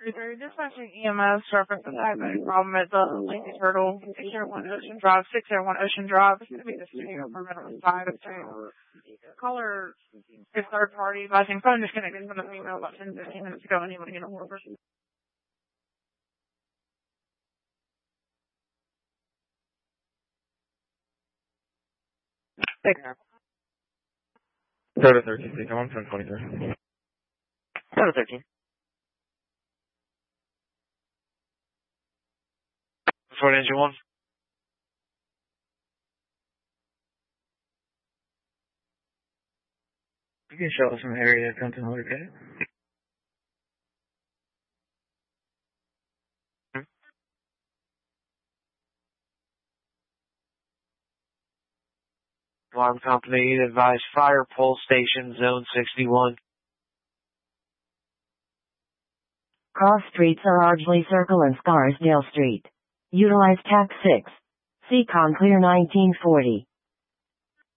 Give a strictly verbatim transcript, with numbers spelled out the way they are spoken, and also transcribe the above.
They're dispatching E M S reference that I've had a problem at the Lazy Turtle, six oh one Ocean Drive, six oh one Ocean Drive. It's going to be the studio permit on the side of town. Caller is third party, but I think phone disconnected from the female about ten, fifteen minutes ago, and he wouldn't get a hold of her. Take care. Go to thirteen, six one, seven twenty-three. Go to thirteen. Ford engine one. You can show us some area that comes in Holy Cat. Alarm company advised fire pole station zone sixty-one. Cross streets are Ardsley Circle and Scarsdale Street. Utilize T A C six. Seacon Clear nineteen forty.